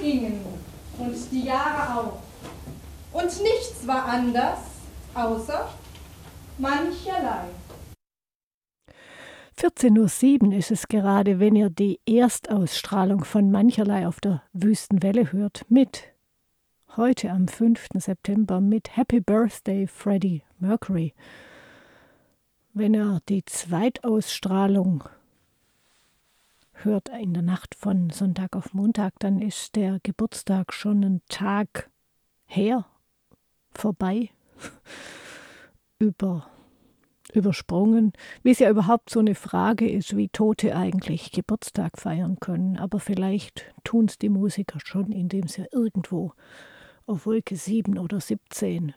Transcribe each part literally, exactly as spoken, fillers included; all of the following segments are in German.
gingen und die Jahre auch. Und nichts war anders, außer mancherlei. vierzehn Uhr sieben ist es gerade, wenn ihr die Erstausstrahlung von Mancherlei auf der Wüstenwelle hört, mit heute am fünften September mit Happy Birthday Freddie Mercury. Wenn ihr die Zweitausstrahlung hört in der Nacht von Sonntag auf Montag, dann ist der Geburtstag schon einen Tag her, vorbei, über übersprungen, wie es ja überhaupt so eine Frage ist, wie Tote eigentlich Geburtstag feiern können. Aber vielleicht tun es die Musiker schon, indem sie irgendwo auf Wolke sieben oder siebzehn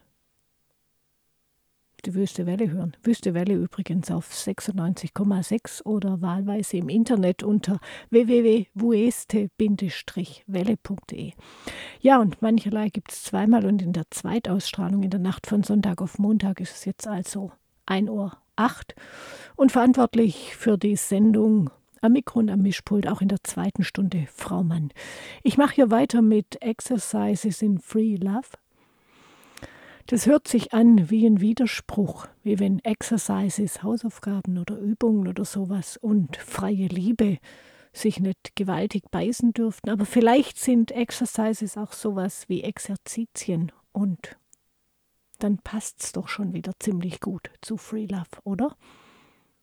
die Wüste Welle hören. Wüste Welle übrigens auf sechsundneunzig Komma sechs oder wahlweise im Internet unter w w w punkt wueste welle punkt de. Ja, und mancherlei gibt es zweimal und in der Zweitausstrahlung in der Nacht von Sonntag auf Montag ist es jetzt also ein Uhr acht und verantwortlich für die Sendung am Mikro und am Mischpult auch in der zweiten Stunde Frau Mann. Ich mache hier weiter mit Exercises in Free Love. Das hört sich an wie ein Widerspruch, wie wenn Exercises, Hausaufgaben oder Übungen oder sowas und freie Liebe sich nicht gewaltig beißen dürften. Aber vielleicht sind Exercises auch sowas wie Exerzitien und dann passt es doch schon wieder ziemlich gut zu Free Love, oder?